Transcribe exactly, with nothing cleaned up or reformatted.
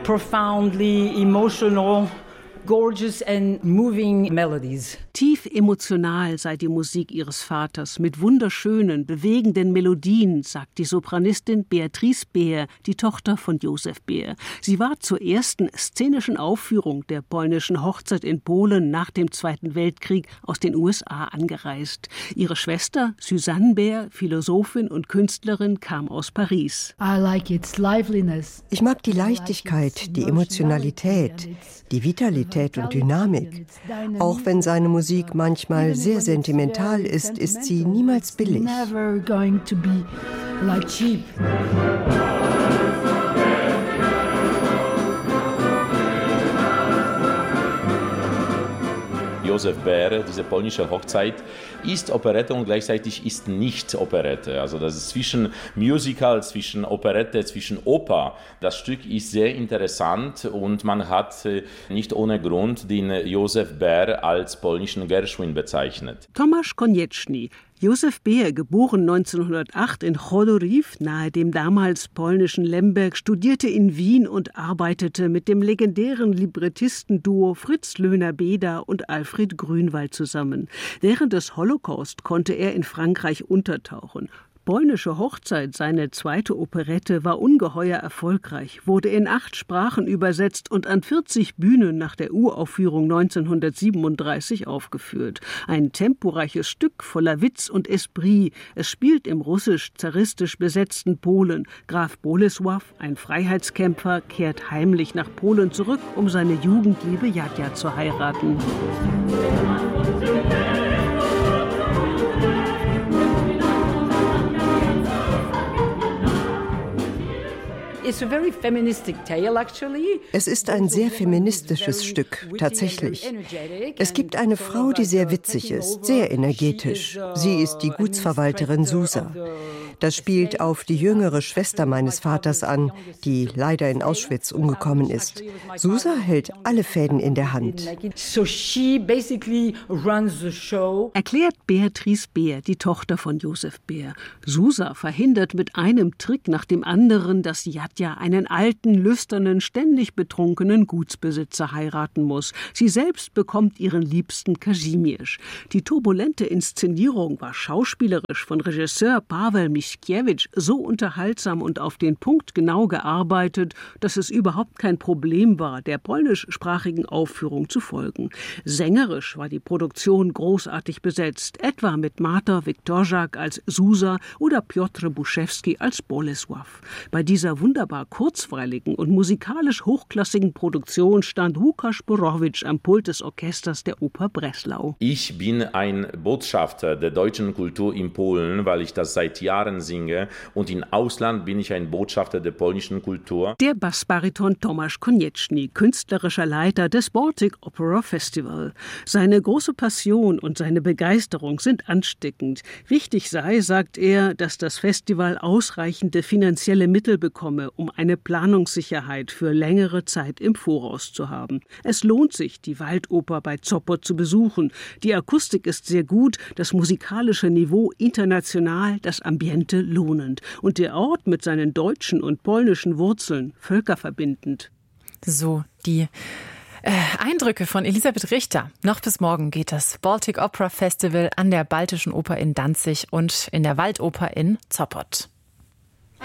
profoundly emotional, gorgeous and moving melodies. Tief emotional sei die Musik ihres Vaters, mit wunderschönen, bewegenden Melodien, sagt die Sopranistin Beatrice Beer, die Tochter von Josef Beer. Sie war zur ersten szenischen Aufführung der polnischen Hochzeit in Polen nach dem Zweiten Weltkrieg aus den U S A angereist. Ihre Schwester, Suzanne Beer, Philosophin und Künstlerin, kam aus Paris. Ich mag die Leichtigkeit, die Emotionalität, die Vitalität und Dynamik. Auch wenn seine Musik manchmal sehr sentimental ist, ist sie niemals billig. Josef Beer, diese polnische Hochzeit, ist Operette und gleichzeitig ist nicht Operette. Also das ist zwischen Musical, zwischen Operette, zwischen Oper. Das Stück ist sehr interessant und man hat nicht ohne Grund den Josef Beer als polnischen Gershwin bezeichnet. Tomasz Konieczny. Josef Beer, geboren neunzehnhundertacht in Chodoriw, nahe dem damals polnischen Lemberg, studierte in Wien und arbeitete mit dem legendären Librettistenduo Fritz Löhner-Beda und Alfred Grünwald zusammen. Während des Holocaust konnte er in Frankreich untertauchen. Polnische Hochzeit, seine zweite Operette, war ungeheuer erfolgreich, wurde in acht Sprachen übersetzt und an vierzig Bühnen nach der Uraufführung neunzehnhundertsiebenunddreißig aufgeführt. Ein temporeiches Stück voller Witz und Esprit. Es spielt im russisch-zaristisch besetzten Polen. Graf Bolesław, ein Freiheitskämpfer, kehrt heimlich nach Polen zurück, um seine Jugendliebe Jadja zu heiraten. Es ist ein sehr feministisches Stück, tatsächlich. Es gibt eine Frau, die sehr witzig ist, sehr energetisch. Sie ist die Gutsverwalterin Susa. Das spielt auf die jüngere Schwester meines Vaters an, die leider in Auschwitz umgekommen ist. Susa hält alle Fäden in der Hand. Erklärt Beatrice Beer, die Tochter von Josef Beer. Susa verhindert mit einem Trick nach dem anderen, dass Jadja einen alten, lüsternen, ständig betrunkenen Gutsbesitzer heiraten muss. Sie selbst bekommt ihren Liebsten Kazimierz. Die turbulente Inszenierung war schauspielerisch von Regisseur Paweł Miśkiewicz so unterhaltsam und auf den Punkt genau gearbeitet, dass es überhaupt kein Problem war, der polnischsprachigen Aufführung zu folgen. Sängerisch war die Produktion großartig besetzt, etwa mit Marta Wiktorzak als Susa oder Piotr Buszewski als Bolesław. Bei dieser wunderbar kurzweiligen und musikalisch hochklassigen Produktion stand Łukasz Borowicz am Pult des Orchesters der Oper Breslau. Ich bin ein Botschafter der deutschen Kultur in Polen, weil ich das seit Jahren singe, und im Ausland bin ich ein Botschafter der polnischen Kultur. Der Bassbariton Tomasz Konieczny, künstlerischer Leiter des Baltic Opera Festival. Seine große Passion und seine Begeisterung sind ansteckend. Wichtig sei, sagt er, dass das Festival ausreichende finanzielle Mittel bekomme, um eine Planungssicherheit für längere Zeit im Voraus zu haben. Es lohnt sich, die Waldoper bei Sopot zu besuchen. Die Akustik ist sehr gut, das musikalische Niveau international, das Ambiente lohnend. Und der Ort mit seinen deutschen und polnischen Wurzeln völkerverbindend. So, die äh, Eindrücke von Elisabeth Richter. Noch bis morgen geht das Baltic Opera Festival an der Baltischen Oper in Danzig und in der Waldoper in Sopot.